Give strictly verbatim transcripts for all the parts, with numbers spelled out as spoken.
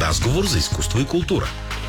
Разговор за изкуство и култура.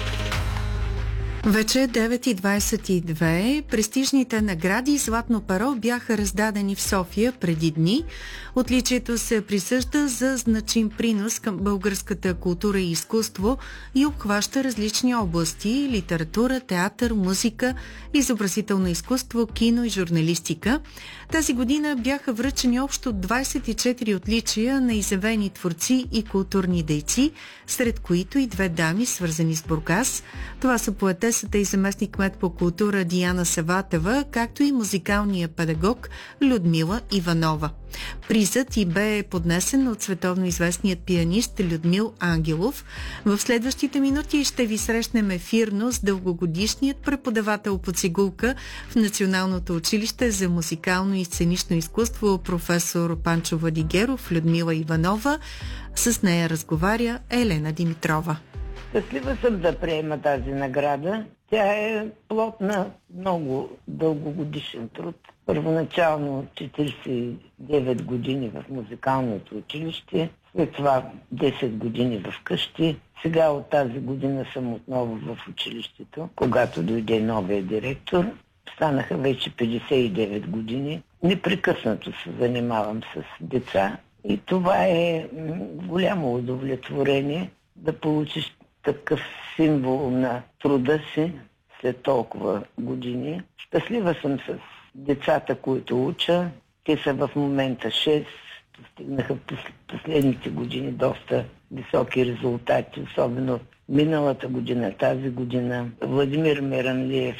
Вече девет и двадесет и две. Престижните награди Златно перо бяха раздадени в София преди дни. Отличието се присъжда за значим принос към българската култура и изкуство и обхваща различни области – литература, театър, музика, изобразително изкуство, кино и журналистика. Тази година бяха връчени общо двадесет и четири отличия на изявени творци и културни дейци, сред които и две дами, свързани с Бургас. Това са поетесата и заместник-кмет по култура Диана Саватева, както и музикалния педагог Людмила Иванова. Призът и бе поднесен от световно известният пианист Людмил Ангелов. В следващите минути ще ви срещнем ефирно с дългогодишният преподавател по цигулка в Националното училище за музикално и сценично изкуство професор Панчо Владигеров, Людмила Иванова. С нея разговаря Елена Димитрова. Щастлива съм да приема тази награда. Тя е плод на много дългогодишен труд. Първоначално четиридесет и девет години в музикалното училище, след това десет години в къщи. Сега от тази година съм отново в училището, когато дойде новия директор. Станаха вече петдесет и девет години. Непрекъснато се занимавам с деца и това е голямо удовлетворение да получиш такъв символ на труда си след толкова години. Щастлива съм с децата, които уча. Те са в момента шест. Постигнаха в последните години доста високи резултати, особено миналата година, тази година. Владимир Меранлиев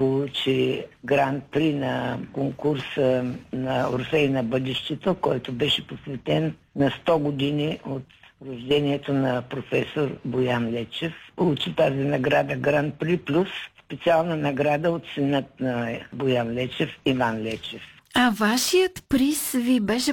получи гран-при на конкурса на Орфей на бъдещето, който беше посветен на сто години от рождението на професор Боян Лечев. Получи тази награда Гран-при плюс специална награда от синът на Боян Лечев, Иван Лечев. А вашият приз ви беше